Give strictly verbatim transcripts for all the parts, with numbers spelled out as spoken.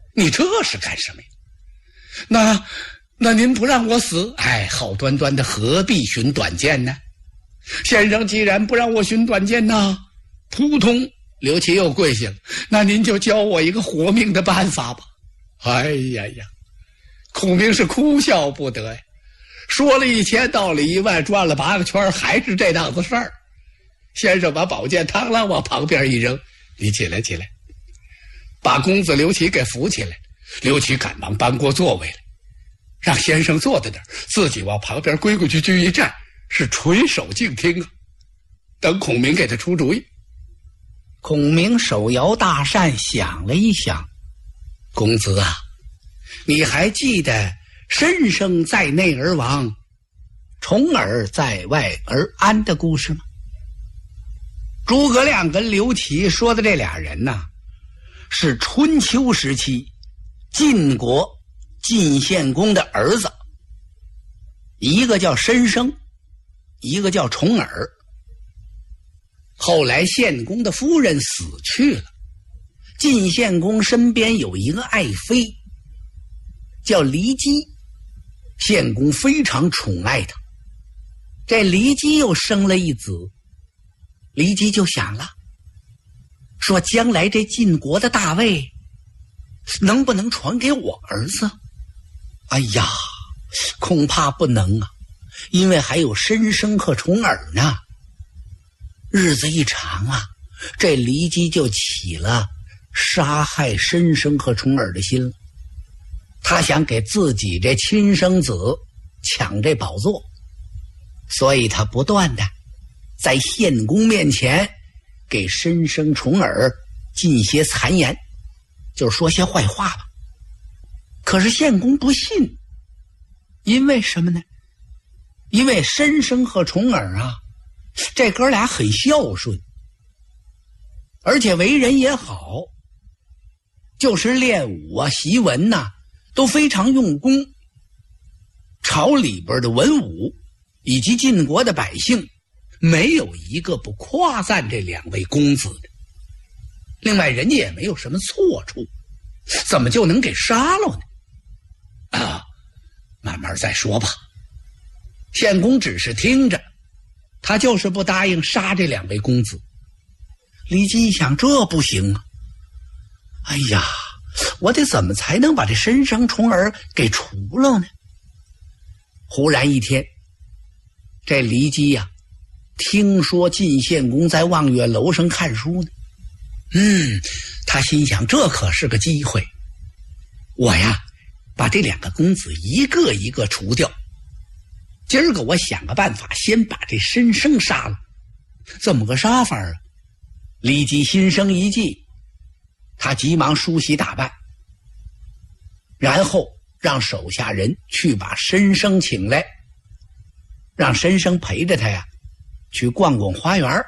你这是干什么呀？那那您不让我死，哎，好端端的何必寻短见呢？先生既然不让我寻短见呢，扑通，刘琦又跪下了。那您就教我一个活命的办法吧。哎呀呀，孔明是哭笑不得呀，说了一千道了一万，转了八个圈，还是这档子事儿。先生把宝剑螳螂往旁边一扔，你起来起来，把公子刘琦给扶起来。刘琦赶忙搬过座位来，让先生坐在那儿，自己往旁边规规矩矩一站，是垂手静听啊，等孔明给他出主意。 孔明手摇大扇，想了一想， 公子啊，你还记得申生在内而亡， 重耳在外而安的故事吗？ 诸葛亮跟刘琦说的这俩人呢， 是春秋时期晋国晋献公的儿子，一个叫申生，一个叫重耳。 后来献公的夫人死去了， 晋献公身边有一个爱妃叫骊姬，献公非常宠爱她。这骊姬又生了一子，骊姬就想了，说将来这晋国的大位能不能传给我儿子？哎呀，恐怕不能啊，因为还有申生和重耳呢。日子一长啊，这骊姬就起了杀害申生和重耳的心了。他想给自己这亲生子抢这宝座，所以他不断的在献公面前给申生重耳进些谗言，就是说些坏话吧。可是献公不信，因为什么呢？因为申生和重耳啊，这哥俩很孝顺，而且为人也好，就是练武啊习文呐、啊、都非常用功。朝里边的文武以及晋国的百姓没有一个不夸赞这两位公子的。另外人家也没有什么错处，怎么就能给杀了呢？啊，慢慢再说吧。献公只是听着，他就是不答应杀这两位公子。骊姬一想，这不行啊！哎呀，我得怎么才能把这申生重耳给除了呢？忽然一天，这骊姬呀、啊，听说晋献公在望月楼上看书呢。嗯，他心想，这可是个机会，我呀，把这两个公子一个一个除掉。今儿个我想个办法，先把这申生杀了。怎么个杀法啊？骊姬心生一计，他急忙梳洗打扮，然后让手下人去把申生请来，让申生陪着他呀去逛逛花园。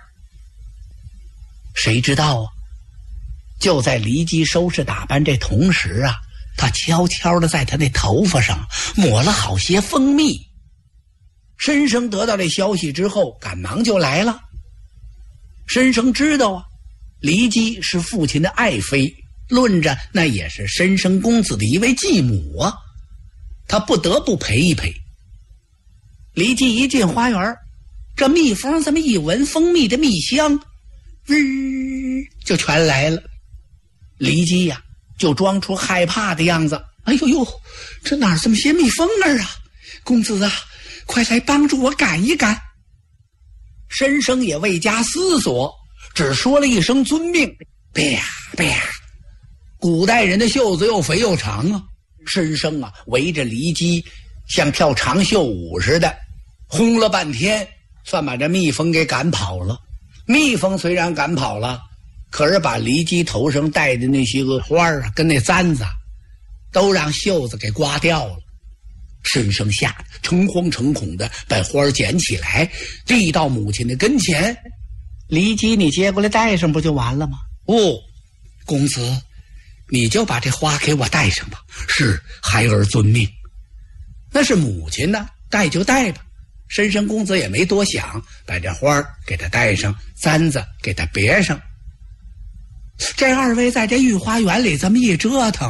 谁知道啊，就在骊姬收拾打扮这同时啊，他悄悄的在他那头发上抹了好些蜂蜜。申生得到这消息之后，赶忙就来了。申生知道啊，骊姬是父亲的爱妃，论着那也是申生公子的一位继母啊，他不得不陪一陪。骊姬一进花园，这蜜蜂这么一闻蜂蜜的蜜香，呜就全来了。骊姬呀、啊，就装出害怕的样子。哎呦呦，这哪这么些蜜蜂儿啊？公子啊，快来帮助我赶一赶。申生也未加思索，只说了一声遵命。啪啪，古代人的袖子又肥又长啊，申生啊围着骊姬像跳长袖舞似的轰了半天，算把这蜜蜂给赶跑了。蜜蜂虽然赶跑了，可是把骊姬头上戴的那些个花啊跟那簪子都让袖子给刮掉了。申生吓得诚惶诚恐的把花捡起来递到母亲的跟前。骊姬，你接过来戴上不就完了吗？哦，公子，你就把这花给我戴上吧。是，孩儿遵命。那是母亲呢，戴就戴吧。申生公子也没多想，把这花给他戴上，簪子给他别上。这二位在这御花园里这么一折腾，